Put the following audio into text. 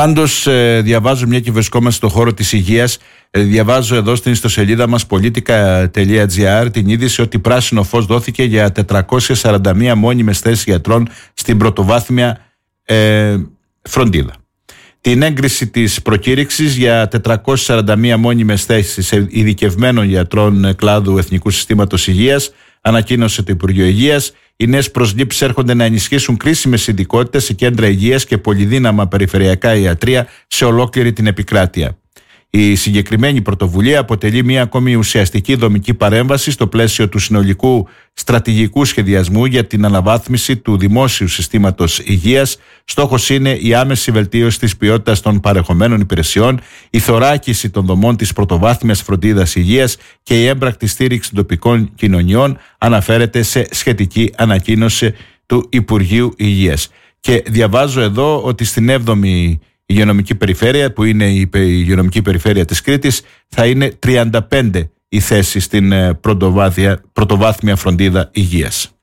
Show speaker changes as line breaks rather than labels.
Πάντως διαβάζω, μια και βρισκόμαστε στον χώρο της υγείας, διαβάζω εδώ στην ιστοσελίδα μας politica.gr την είδηση ότι πράσινο φως δόθηκε για 441 μόνιμες θέσεις γιατρών στην πρωτοβάθμια φροντίδα. Την έγκριση της προκήρυξης για 441 μόνιμες θέσεις ειδικευμένων γιατρών κλάδου Εθνικού Συστήματος Υγείας ανακοίνωσε το Υπουργείο Υγείας. Οι νέες προσλήψεις έρχονται να ενισχύσουν κρίσιμες ειδικότητες σε κέντρα υγείας και πολυδύναμα περιφερειακά ιατρεία σε ολόκληρη την επικράτεια. Η συγκεκριμένη πρωτοβουλία αποτελεί μια ακόμη ουσιαστική δομική παρέμβαση στο πλαίσιο του συνολικού στρατηγικού σχεδιασμού για την αναβάθμιση του δημόσιου συστήματος υγείας. Στόχος είναι η άμεση βελτίωση της ποιότητας των παρεχομένων υπηρεσιών, η θωράκιση των δομών της πρωτοβάθμιας φροντίδας υγείας και η έμπρακτη στήριξη των τοπικών κοινωνιών, αναφέρεται σε σχετική ανακοίνωση του Υπουργείου Υγείας. Και διαβάζω εδώ ότι στην 7η υγειονομική περιφέρεια, που είναι η υγειονομική περιφέρεια της Κρήτης, θα είναι 35 οι θέσεις στην πρωτοβάθμια φροντίδα υγείας.